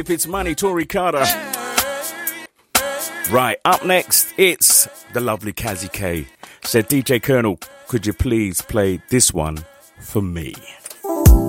If it's money, Tori Carter. Right, up next, it's the lovely Kazzy K. Said, DJ Colonel, could you please play this one for me?